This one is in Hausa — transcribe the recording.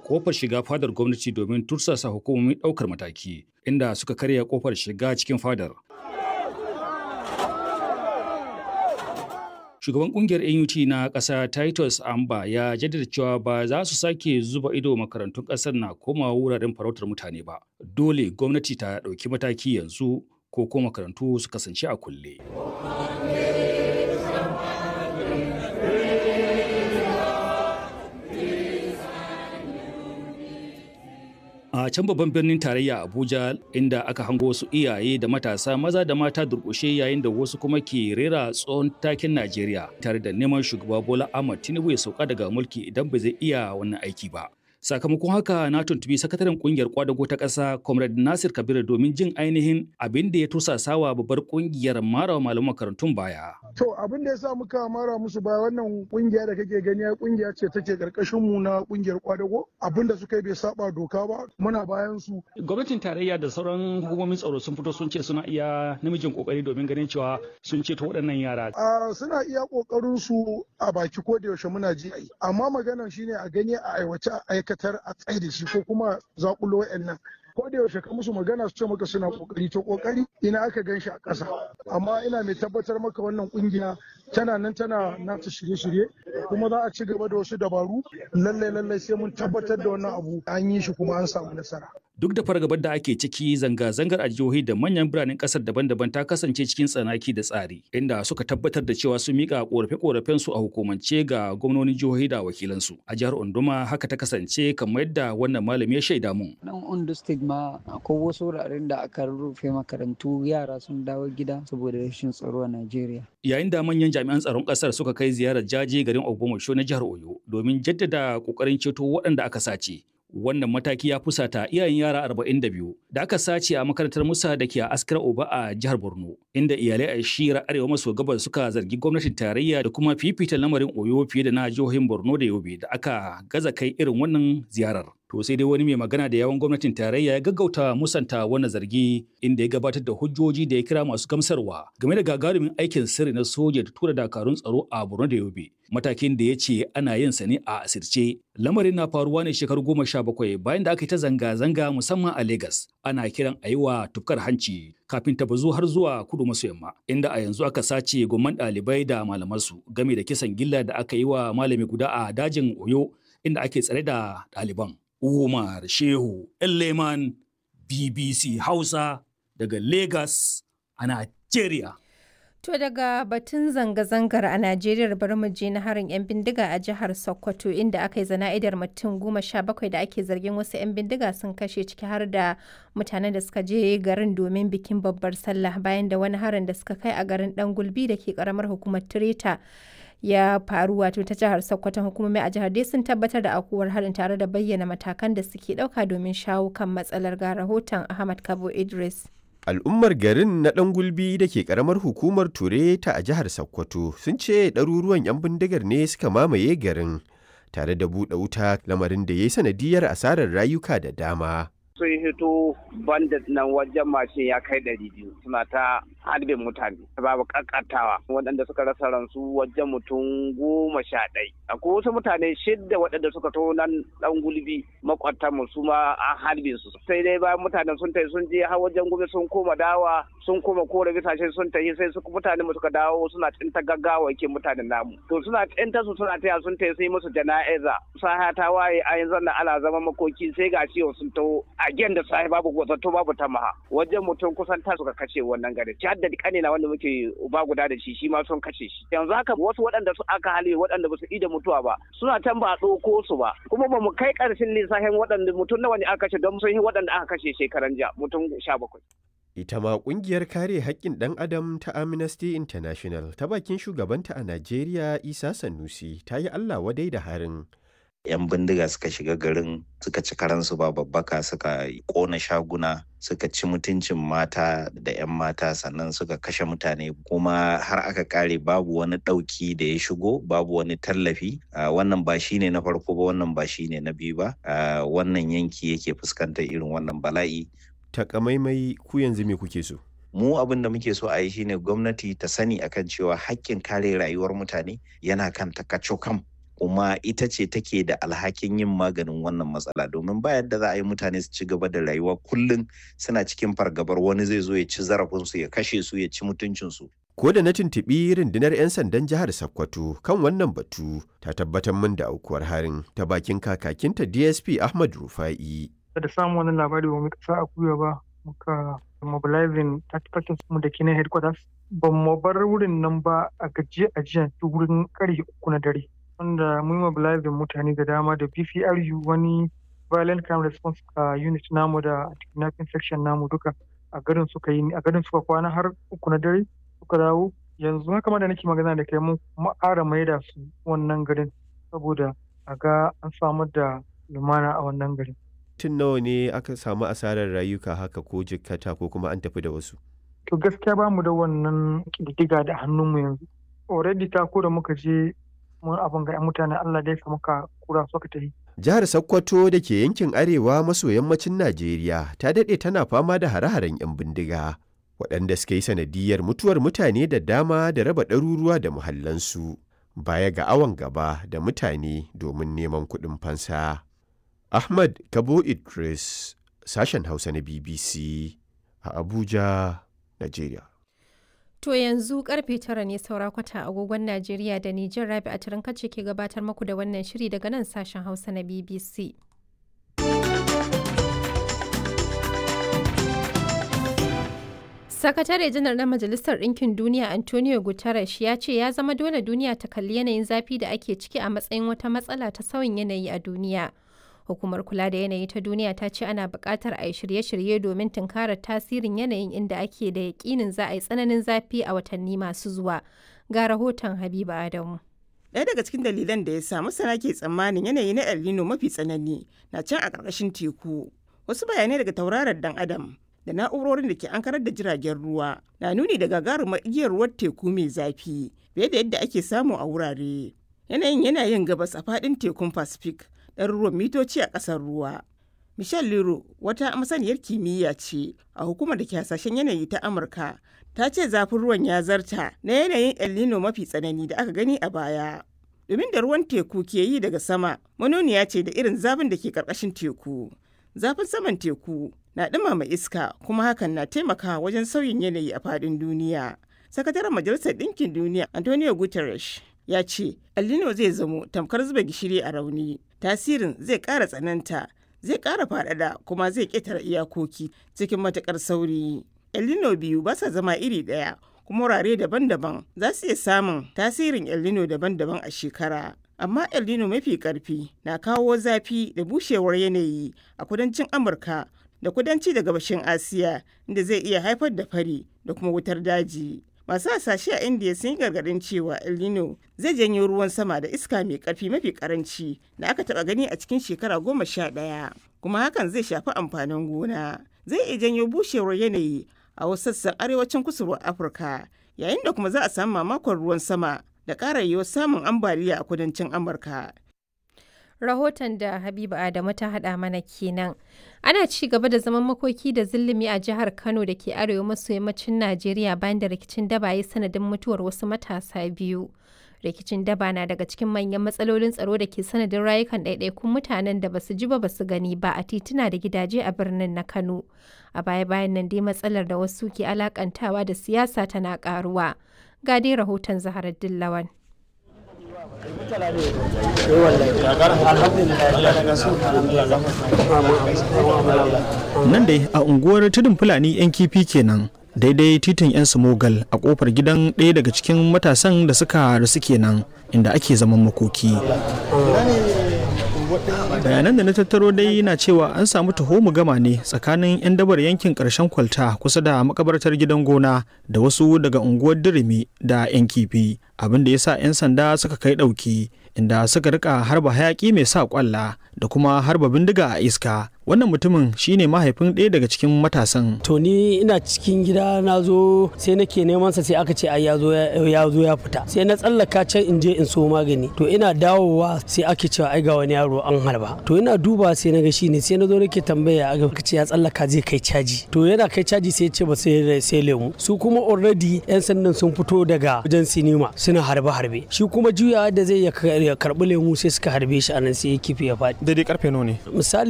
kofar shiga fadar gwamnati domin tursasa hukumomin ɗaukar mataki, inda suka karya kofar shiga cikin fadar. Shugaban kungiyar NUT na ƙasa Titus Amba ya jaddada cewa ba za su sake zuba ido makarantun ƙasar na komawa wuraren farautar mutane ba. Dole gwamnati ta ɗauki mataki yanzu ko kuma makarantu su kasance a kulle. A can babban birnin tarayya Abuja inda aka hango wasu iyaye da matasa maza da mata durƙushe yayin da wasu kuma ke rera tsohon takin Najeriya tare da neman shugaba Bola Ahmed Tinubu ya sauka daga mulki idan ba zai iya wannan aiki ba. Sakamakon haka na tuntubi sakataren kungiyar kwadago ta ƙasa Comrade Nasir Kabir domin jin ainihin abin da ya tursasawa babbar kungiyar mara malaman makarantun baya. To abin da ya sa muka mara musu baya wannan kungiya da kake gani kungiya ce take karkashin mu na kungiyar kwadago abin da suka yi bai saba doka ba muna bayan su. Gwamnatin tarayya da sauran hukumomin tsaro sun fito sun ce suna iya namijin kokari domin ganin cewa sun ceto waɗannan yara. Suna iya kokarin su a baki ko da yaushe muna ji amma maganar shine a gani a aiwace a aikatar a tsaye da shi ko kuma zakulo wa'annan. Ko da yaushe ka musu magana su ce maka suna kokari to kokari ina aka gan shi a ƙasa amma ina mai tabbatar maka wannan kungiya tana nan tana nata shirye-shirye kuma za a ci gaba da wasu dabaru lallai sai mun tabbatar da wannan abu an yi shi kuma an samu nasara. Duk da fargabar da ake ciki zanga-zangar a jihohi da manyan biranen kasar daban-daban ta kasance cikin tsanaki da tsari inda suka tabbatar da cewa sun mika korafe-korafen su a hukumance ga gwamnonin jihohi da wakilansu. A jihar Onduma haka ta kasance kamar yadda wannan malami ya shaida mun. Nan Ondo State ma akwai wasu wuraren da aka rufe makarantu yara sun dawo gida saboda rashin tsaro a Najeriya. Yayin da manyan jami'an tsaron kasar suka kai ziyarar jaje garin Ogbomoso na jihar Oyo domin jaddada kokarin ceto waɗanda aka sace. Wannan mataki ya fusata iyayen yara 42 da aka sace a makarantar Musa da ke a Askira Oba a jihar Borno, inda iyalai a shira arewa maso gabas suka zargi gwamnatin tarayya da kuma fifita lamarin Oyo fiye da na jihohin Borno da Yobe da aka gaza kai irin wannan ziyarar. To sai dai wani mai magana da yawan gwamnatin tarayya ya gaggauta musanta wannan zargi inda ya gabatar da hujjoji da ya kira masu gamsarwa game da gagarumin aikin sirri na soja da tura dakarun tsaro a Borno da Yobe. Matakin da ya ce ana yin sa ne a asirce. Lamarin na faruwa ne shekaru 17 bayan da aka yi ta zanga-zanga musamman a Legas. Ana kiran a yi wa tufkar hanci kafin ta bazu har zuwa kudu maso yamma, inda a yanzu aka sace gomman ɗalibai da malamansu game da kisan gilla da aka yi wa malami guda a dajin Oyo inda ake tsare da ɗaliban. Umar Shehu Leman BBC Hausa daga Legas a Najeriya. To daga batun zanga-zangar a Najeriya bari mu je na harin 'yan bindiga a jihar Sokoto inda aka yi zana'idar mutum 17 da ake zargin wasu 'yan bindiga sun kashe ciki har da mutanen da suka je garin domin bikin babbar sallah bayan da wani harin da suka kai a garin Dan Gulbi da ke karamar hukumar Tireta ya faru wato ta jihar Sokoto. Hukumomi a jihar dai sun tabbatar da aukuwar harin tare da bayyana matakan da suke ɗauka domin shawo kan matsalar ga rahoton Ahmad Kabo Idris. Al'ummar garin na ɗan gulbi da ke ƙaramar hukumar Tureta a jihar Sokoto sun ce ɗaruruwan 'yan bindigar ne suka mamaye garin tare da buɗe wuta lamarin da ya yi sanadiyar asarar rayuka da dama. Sun hito bandit nan wajen mashin ya kai 200 suna ta harbin mutane babu kakatawa waɗanda suka rasa ransu wajen mutum 11. Akwai wasu mutane 6 waɗanda suka to nan ɗan gulbi makwatan mu su ma an harbe su. Sai dai bayan mutanen sun tafi sun je har wajen gobe sun koma dawa sun koma kore bisashe sun tafi sai su mutane suka dawo suna tsinta gaggawa ke mutanen namu. To suna tsinta su suna taya sun tafi sai musu jana'iza. Saha ta waye a yanzu nan ana zama makoki sai ga ciwo sun taho a gen da sahi babu zato babu tamaha wajen mutum kusan ta suka kashe wannan gari ci hadda kanina wanda muke uba guda da shi ma sun kashe shi yanzu haka wasu waɗanda su aka hali waɗanda ba su ida mutuwa ba suna can ba a ɗauko su ba kuma ba mu kai ƙarshen lissafin waɗanda mutum nawa ne aka kashe don sun yi waɗanda aka kashe shekaran jiya mutum 17. Ita ma ƙungiyar kare haƙƙin ɗan adam ta Amnesty International ta bakin shugabanta a Najeriya Isa Sanusi ta yi Allah wadai da harin. 'Yan bindiga suka shiga garin suka ci karansu ba babbaka suka kona shaguna suka ci mutuncin mata da 'yan mata sannan suka kashe mutane kuma har aka kare babu wani ɗauki da ya shigo babu wani tallafi wannan ba shine na farko ba wannan ba shine na biyu ba wannan yanki yake fuskantar irin wannan bala'i. Takamaimai ku yanzu me kuke so? Mu abin da muke so a yi shine gwamnati ta sani akan cewa haƙƙin kare rayuwar mutane yana kan takacokam kuma ita ce take da alhakin yin maganin wannan matsala, domin ba yadda za a yi mutane su ci gaba da rayuwa kullum suna cikin fargabar wani zai zo ya ci zarafinsu, ya kashe su, ya ci mutuncinsu. Ko da na tuntuɓi rundunar 'yan sandan jihar Sokoto kan wannan batu ta tabbatar min da aukuwar harin ta bakin kakakinta DSP Ahmad Rufa'i. Da samun wannan labari ba mu kasa a kuya ba, muka mobilizing tactics mu da kine headquarters. Ba mu bar wurin nan ba a gajiya a jiya wurin karfe 3 na dare. Wanda mun mobilizing mutane da dama da BCRU, wani violent crime response unit namu da kidnapping section namu duka a garin suka kwana har 3 na dare. Suka dawo yanzu haka ma da nake magana da kai mun ƙara maida su wannan garin saboda a ga an samar da lumana a wannan garin. Tun nawa ne aka samu asarar rayuka haka ko jikkata ko kuma an tafi da wasu? To gaskiya ba mu da wannan ƙididdiga da hannunmu yanzu. Already ta ko da muka je mun abin ga mutane Allah dai ka muka kura suka tafi. Jihar Sokoto da ke yankin arewa maso yammacin Najeriya ta daɗe tana fama da hare-haren 'yan bindiga, waɗanda suka yi sanadiyar mutuwar mutane da dama da raba ɗaruruwa da muhallansu, baya ga awon gaba da mutane domin neman kuɗin fansa. Ahmad Kabo Idris, sashen Hausa na BBC a Abuja, Najeriya. To yanzu karfe 9 ne saura kwata agogon Najeriya da Nijar. Rabi'a Turinkace ke gabatar muku da wannan shiri daga nan sashen Hausa na BBC. Sakatare janar na Majalisar Ɗinkin Duniya Antonio Guterres ya ce ya zama dole duniya ta kalli yanayin zafi da ake ciki a matsayin wata matsala ta sauyin yanayi a duniya. Hukumar kula da yanayi ta duniya ta ce ana buƙatar a yi shirye-shirye domin tunkarar tasirin yanayin, inda ake da yaƙinin za a yi tsananin zafi a watanni masu zuwa. Ga rahoton Habiba Adamu. Ɗaya daga cikin dalilan da ya sa masana ke tsammanin yanayi na El Nino mafi tsanani na can a ƙarƙashin teku. Wasu bayanai daga tauraron dan Adam da na'urorin da ke ankarar da jiragen ruwa na nuni da gagarumar igiyar ruwan teku mai zafi fiye da yadda ake samu a wurare. Yanayin yana yin gabas a faɗin tekun Pacific, ɗaruruwan mitoci a ƙasar ruwa. Michelle Lero, wata masaniyar kimiyya ce a hukumar da ke hasashen yanayi ta Amurka, ta ce zafin ruwan ya zarta na yanayin El Nino mafi tsanani da aka gani a baya. Domin da ruwan teku ke yi daga sama, manoniya ce da irin zafin da ke ƙarƙashin teku. Zafin saman teku na ɗumama iska, kuma hakan na taimakawa wajen sauyin yanayi a faɗin duniya. Sakataren Majalisar Ɗinkin Duniya Antonio Guterres ya ce El Nino zai zamo tamkar zuba gishiri a rauni. Tasirin zai ƙara tsananta, zai ƙara faɗaɗa, kuma zai ƙetare iyakoki cikin matuƙar sauri. El Nino biyu ba sa zama iri ɗaya, kuma wurare daban-daban za su iya samun tasirin El Nino daban-daban a shekara. Amma El Nino mafi ƙarfi na kawo zafi da bushewar yanayi a kudancin Amurka da kudanci da gabashin Asiya, inda zai iya haifar da fari da kuma wutar daji. Masu hasashe a Indiya sun yi gargaɗin cewa El Nino zai janyo ruwan sama da iska mai ƙarfi mafi ƙaranci da aka taɓa gani a cikin shekara 11, kuma hakan zai shafi amfanin gona. Zai iya janyo bushewar yanayi a wasu sassan arewacin kusurwar Afirka, yayin da kuma za a samu mamakon ruwan sama da ƙara yiwuwar samun ambaliya a kudancin Amurka. Rahoton da Habiba Adamu ta haɗa mana kenan. Ana ci gaba da zaman makoki da zulumi a jihar Kano da ke arewa maso yammacin Najeriya bayan da rikicin daba ya sanadin mutuwar wasu matasa biyu. Rikicin daba na daga cikin manyan matsalolin tsaro da ke sanadin rayukan ɗaiɗaikun mutanen da basu ji ba basu gani ba a tituna da gidaje a birnin na Kano. A baya-bayan nan dai matsalar da wasu ke alakantawa da siyasa tana ƙaruwa. Ga dai rahoton Zaharaddin Lawan. Nan dai a unguwar tudun Fulani 'yan kifi kenan, daidai titin 'yan Smogal a kofar gidan ɗaya daga cikin matasan da suka rasu kenan, inda ake zaman makoki. Bayanan da na tattaro dai na cewa an samu gama ne tsakanin 'yan dabar yankin ƙarshen kwalta kusa da makabartar gidan gona da wasu daga unguwar Dirimi da 'yan kifi, abin da ya sa 'yan sanda suka kai ɗauki, inda suka rika harba hayaki mai sa kwalla da kuma harba bindiga a iska Wannan mutumin shine mahaifin ɗaya daga cikin matasan. To ni ina cikin gida na zo sai nake neman sa sai aka ce ai ya zo ya fita. Sai na tsallaka can in je in so magani. To ina dawowa sai ake cewa ai ga wani yaro an harba. To ina duba sai na ga shine sai na zo nake tambaya aka ce ya tsallaka zai kai caji. To yana kai caji sai ya ce ba sai lemu. Su kuma already 'yan sandan sun fito daga wajen sinima suna harbe. Shi kuma juyawa da zai ya karbi lemu sai suka harbe shi anan sai ya kifi ya faɗi. Daidai karfe nawa ne? Misali